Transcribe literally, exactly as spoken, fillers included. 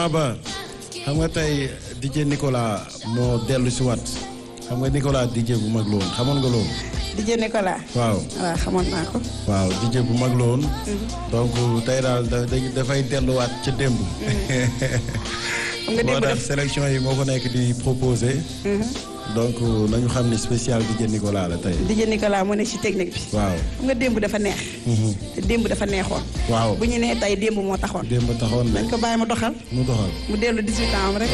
maman Ba xam nga tey D J Nicolas moo dellu si wat xam nga Nicolas D J bu mag la woon xamoon nga loolu. D J Nicolas. waaw waaw xamoon naa ko. waaw D J bu mag la woon. donc tey daal da dafay delluwaat ca démb. xam nga démb moo tax sélection yi moo ko nekk di proposé. donc nañu xam ne spécial D J Nicolas la tey. D J Nicolas moo nekk ci technique bi. waaw xam nga démb dafa neex. te démb dafa neexoon. waaw bu ñu nee tey démb moo taxoon. démb taxoon nañ ko bàyyi mu doxal. mu doxal mu dellu dix-huit ans am rek.